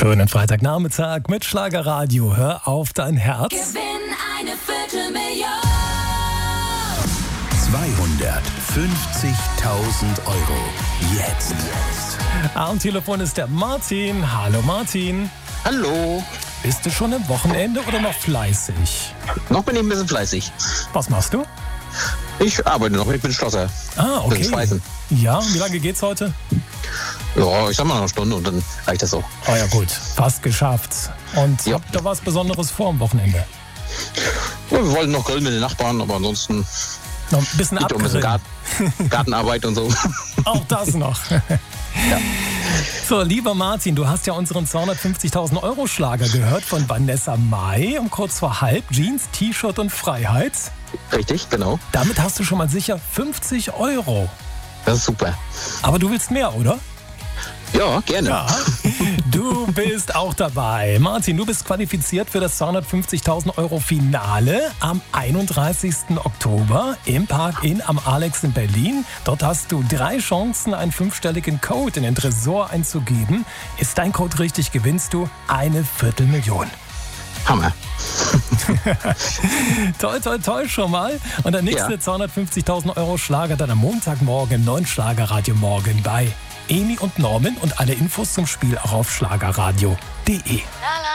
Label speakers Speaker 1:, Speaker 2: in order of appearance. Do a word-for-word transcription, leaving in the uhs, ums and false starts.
Speaker 1: Schönen Freitagnachmittag mit Schlagerradio. Hör auf dein Herz.
Speaker 2: Gewinn eine Viertelmillion.
Speaker 3: zweihundertfünfzigtausend Euro. Jetzt.
Speaker 1: Am Telefon ist der Martin. Hallo Martin.
Speaker 4: Hallo.
Speaker 1: Bist du schon am Wochenende oder noch fleißig?
Speaker 4: Noch bin ich ein bisschen fleißig.
Speaker 1: Was machst du?
Speaker 4: Ich arbeite noch, ich bin Schlosser.
Speaker 1: Ah, okay.
Speaker 4: Bisschen schweißen.
Speaker 1: Ja, wie lange geht's heute?
Speaker 4: Ja, ich sag mal noch eine Stunde und dann reicht das auch.
Speaker 1: Oh ja gut, fast geschafft. Und
Speaker 4: Ja.
Speaker 1: habt ihr was Besonderes vor am Wochenende?
Speaker 4: Ja, wir wollten noch grillen mit den Nachbarn, aber ansonsten
Speaker 1: Noch ein bisschen
Speaker 4: gibt auch ein bisschen
Speaker 1: abgrillen.
Speaker 4: Garten, Gartenarbeit und so.
Speaker 1: Auch das noch. So, lieber Martin, du hast ja unseren zweihundertfünfzigtausend Euro Schlager gehört von Vanessa Mai um kurz vor halb. Jeans, T-Shirt und Freiheit.
Speaker 4: Richtig, genau.
Speaker 1: Damit hast du schon mal sicher fünfzig Euro.
Speaker 4: Das ist super.
Speaker 1: Aber du willst mehr, oder?
Speaker 4: Ja, gerne.
Speaker 1: Ja, du bist auch dabei. Martin, du bist qualifiziert für das zweihundertfünfzigtausend Euro Finale am einunddreißigsten Oktober im Park Inn am Alex in Berlin. Dort hast du drei Chancen, einen fünfstelligen Code in den Tresor einzugeben. Ist dein Code richtig, gewinnst du eine Viertelmillion.
Speaker 4: Hammer.
Speaker 1: Toll, toll, toll schon mal. Und der nächste
Speaker 4: Ja.
Speaker 1: zweihundertfünfzigtausend Euro Schlager dann am Montagmorgen im neuen Schlagerradio Morgen bei Emi und Norman und alle Infos zum Spiel auch auf schlagerradio punkt de.
Speaker 2: La la